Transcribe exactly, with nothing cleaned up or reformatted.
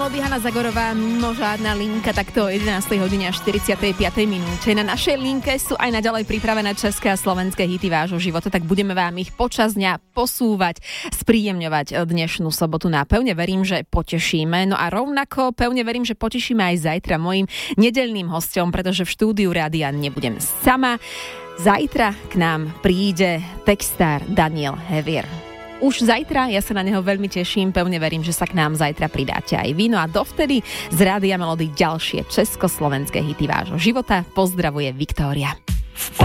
Hanna Zagorová, mimo žiadna linka, takto o jedenástej hodine a štyridsiatej piatej minúte. Na našej linke sú aj naďalej pripravené české a slovenské hity vášho života, tak budeme vám ich počas dňa posúvať, spríjemňovať dnešnú sobotu. No a pevne verím, že potešíme. No a rovnako pevne verím, že potešíme aj zajtra mojím nedeľným hosťom, pretože v štúdiu rádia nebudem sama. Zajtra k nám príde textár Daniel Hevier. Už zajtra, ja sa na neho veľmi teším, pevne verím, že sa k nám zajtra pridáte aj vy. No a dovtedy z Rádia Melody ďalšie československé hity vášho života. Pozdravuje Viktória.